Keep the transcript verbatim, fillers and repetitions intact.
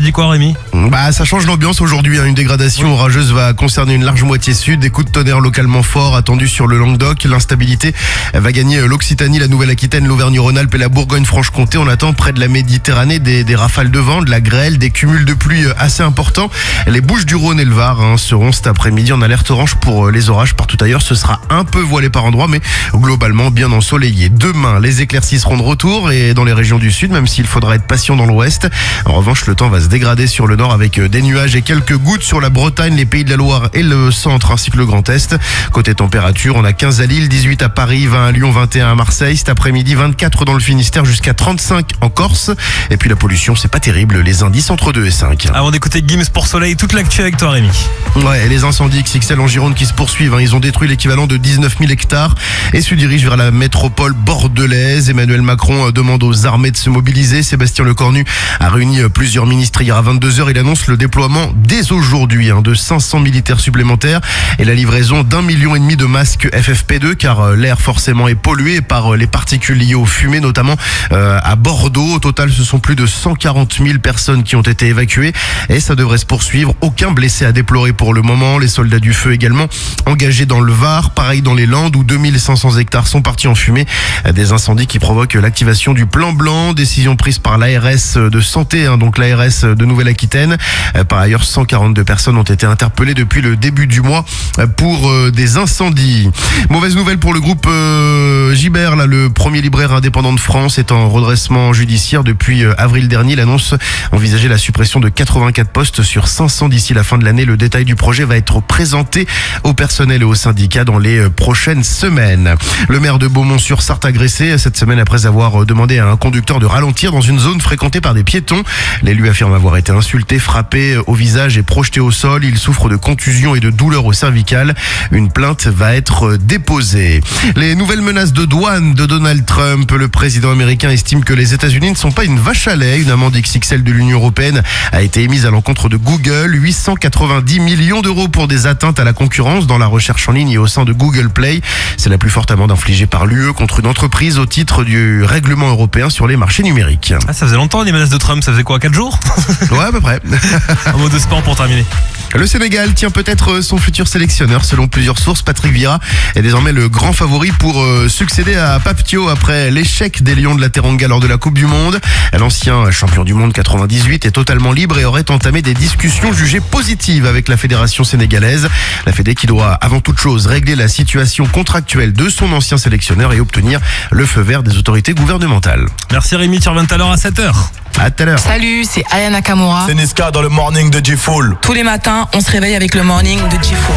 dit quoi, Rémi ? Bah, ça change l'ambiance aujourd'hui. Hein. Une dégradation orageuse va concerner une large moitié sud. Des coups de tonnerre localement forts attendus sur le Languedoc. L'instabilité va gagner l'Occitanie, la Nouvelle-Aquitaine, l'Auvergne-Rhône-Alpes et la Bourgogne-Franche-Comté. On attend près de la Méditerranée des, des rafales de vent, de la grêle, des cumuls de pluie assez importants. Les Bouches-du-Rhône et le Var hein, seront cet après-midi en alerte orange pour les orages. Partout ailleurs, ce sera un peu voilé par endroits, mais globalement bien ensoleillé. Demain, les éclaircies seront de retour et dans les régions du sud, même s'il faudra être patient dans l'ouest. En revanche, le temps va se dégrader sur le nord avec des nuages et quelques gouttes sur la Bretagne, les Pays de la Loire et le centre ainsi que le Grand Est. Côté température, on a quinze à Lille, dix-huit à Paris, vingt à Lyon, vingt et un à Marseille. Cet après-midi, vingt-quatre dans le Finistère jusqu'à trente-cinq en Corse. Et puis la pollution, c'est pas terrible. Les indices entre deux et cinq. Avant d'écouter Gims pour Soleil, toute l'actu avec toi, Rémi. Ouais, et les incendies X X L en Gironde qui se poursuivent. Hein. Ils ont détruit l'équivalent de dix-neuf mille hectares et se dirigent vers la métropole bordelaise. Emmanuel Macron demande aux armées de se mobiliser. Sébastien Lecornu a réuni plusieurs ministres hier à vingt-deux heures. Il annonce le déploiement dès aujourd'hui hein, de cinq cents militaires supplémentaires et la livraison d'un million et demi de masques F F P deux car l'air forcément est pollué par les particules liées aux fumées, notamment euh, à Bordeaux. Au total, ce sont plus de cent quarante mille personnes qui ont été évacuées et ça devrait se poursuivre. Aucun blessé à déplorer pour le moment. Les soldats du feu également engagés dans le Var, pareil dans les Landes où deux mille cinq cents hectares sont partis en fumée. Des incendies qui provoquent l'activation du plan blanc, décision prise par l'A R S de santé, hein, donc l'A R S de Nouvelle-Aquitaine. Par ailleurs, cent quarante-deux personnes ont été interpellées depuis le début du mois pour euh, des incendies. Mauvaise nouvelle pour le groupe euh, Gibert, là, le premier libraire indépendant de France est en redressement judiciaire depuis euh, avril dernier. L'annonce envisageait la suppression de quatre-vingt-quatre postes sur cinq cents d'ici la fin de l'année. Le détail du projet va être présenté au personnel et aux syndicats dans les euh, prochaines semaines. Le maire de Beaumont-sur-Sarthe agressé cette semaine après avoir demandé à un conducteur de ralentir dans une zone fréquentée par des piétons. L'élu affirme avoir été insulté, frappé au visage et projeté au sol. Il souffre de contusions et de douleurs au cervical. Une plainte va être déposée. Les nouvelles menaces de douane de Donald Trump. Le président américain estime que les États-Unis ne sont pas une vache à lait. Une amende X X L de l'Union européenne a été émise à l'encontre de Google. huit cent quatre-vingt-dix millions d'euros pour des atteintes à la concurrence dans la recherche en ligne et au sein de Google Play. C'est la plus forte amende infligée par l'U E contre une entreprise au titre du règlement européen sur les marchés numériques. Ah, ça faisait longtemps les menaces de Trump, ça faisait quoi, quatre jours? Ouais, à peu près. Un mot de sport pour terminer. Le Sénégal tient peut-être son futur sélectionneur. Selon plusieurs sources, Patrick Vieira est désormais le grand favori pour euh, succéder à Pape Thiaw après l'échec des Lions de la Teranga lors de la Coupe du Monde. L'ancien champion du monde quatre-vingt-dix-huit est totalement libre et aurait entamé des discussions jugées positives avec la fédération sénégalaise. La Fédé qui doit avant toute chose régler la situation contractuelle de son ancien sélectionneur et obtenir le feu vert des autorités gouvernementales. Merci Rémi, tu reviens tout à l'heure à sept heures. À tout à l'heure. Salut, c'est Aya Nakamura. C'est Niska dans le morning de G-Fool. Tous les matins, on se réveille avec le morning de G-Fool.